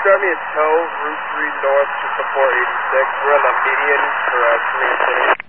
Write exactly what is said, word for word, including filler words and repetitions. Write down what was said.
grab me a tow, Route three North, just before eighty-six. We're on the median for uh, three and